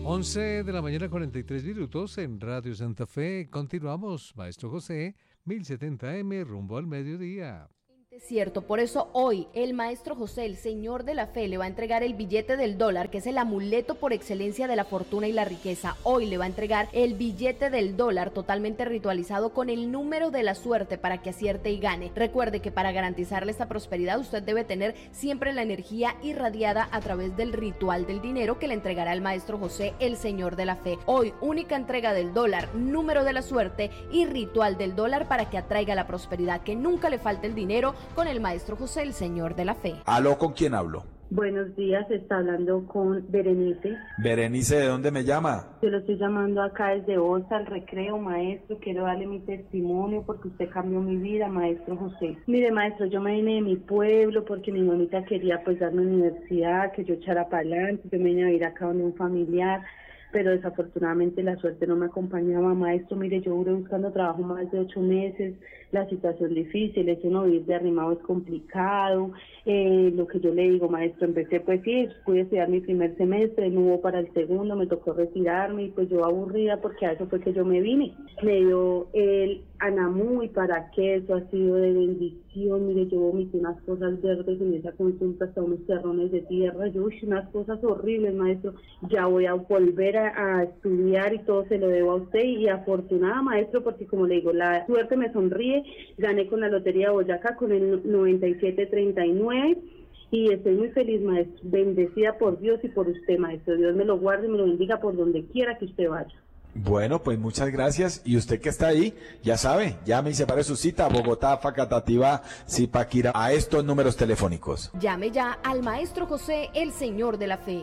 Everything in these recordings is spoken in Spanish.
11 de la mañana, 43 minutos en Radio Santa Fe. Continuamos, Maestro José, 1070M, rumbo al mediodía. Es cierto, por eso hoy el Maestro José, el Señor de la Fe, le va a entregar el billete del dólar, que es el amuleto por excelencia de la fortuna y la riqueza. Hoy le va a entregar el billete del dólar totalmente ritualizado con el número de la suerte para que acierte y gane. Recuerde que para garantizarle esta prosperidad usted debe tener siempre la energía irradiada a través del ritual del dinero que le entregará el Maestro José, el Señor de la Fe. Hoy, única entrega del dólar, número de la suerte y ritual del dólar para que atraiga la prosperidad, que nunca le falte el dinero, con el Maestro José, el Señor de la Fe. ¿Aló? ¿Con quién hablo? Buenos días, está hablando con Berenice. Berenice, ¿de dónde me llama? Yo lo estoy llamando acá desde Osa, al Recreo, maestro. Quiero darle mi testimonio porque usted cambió mi vida, Maestro José. Mire, maestro, yo me vine de mi pueblo porque mi mamita quería pues darme universidad, que yo echara para adelante. Yo me vine a vivir acá donde un familiar, pero desafortunadamente la suerte no me acompañaba, maestro. Mire, yo duré buscando trabajo más de 8 meses, la situación difícil, eso no vivir de arrimado es complicado. Lo que yo le digo, maestro, empecé pues sí, pude estudiar mi primer semestre, no hubo para el segundo, me tocó retirarme y pues yo aburrida porque a eso fue que yo me vine. Me dio el Anamu y para qué, eso ha sido de bendición. Mire, yo vomité unas cosas verdes en esa consulta, hasta unos terrones de tierra, yo unas cosas horribles, maestro. Ya voy a volver a estudiar y todo se lo debo a usted y afortunada, maestro, porque como le digo, la suerte me sonríe. Gané con la Lotería de Boyacá con el 9739 y estoy muy feliz, maestro, bendecida por Dios y por usted, maestro. Dios me lo guarde y me lo bendiga por donde quiera que usted vaya. Bueno, pues muchas gracias. Y usted que está ahí, ya sabe, llame y separe su cita a Bogotá, Facatativá, Zipaquirá, a estos números telefónicos. Llame ya al Maestro José, el Señor de la Fe,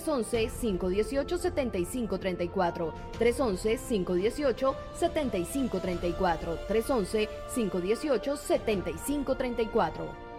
311-518-7534, 311-518-7534, 311-518-7534.